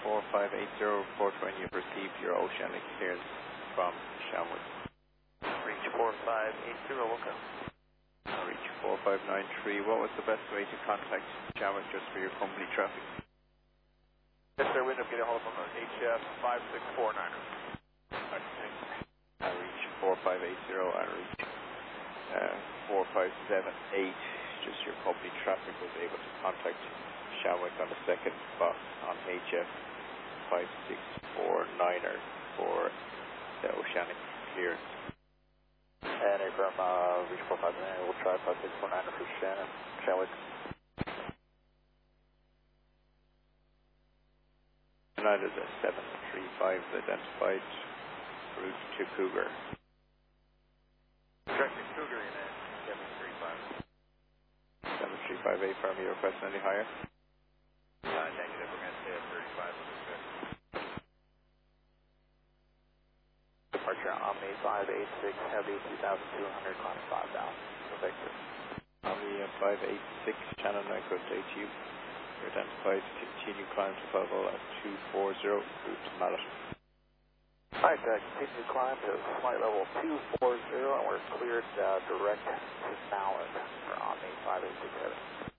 4580, report when you've received your oceanic clearance from Shamrock. Reach 4580, welcome. Reach 4593, what was the best way to contact Shamrock just for your company traffic? Yes sir, we end up getting a hold of them on HF 5649. Reach 4580 and reach 4578, just your company traffic was able to contact Shamrock on the second box on HF 5649er for the oceanic clearance. And from reach 459, we'll try 5649 for Shamrock. United 735 identified route to Cougar. Correct, Cougar United 735. 7358, for me, request any higher? Negative, we're going to stay at 35. Departure Omni 586, Heavy 2200, climb 5 down. Victor. Omni 586, channel 9 code ATU. You're identified, continue climb to level at 240, route to Mallet. Alright, continue climb to flight level 240, and we're cleared direct to Mallet for Omni 586 Heavy.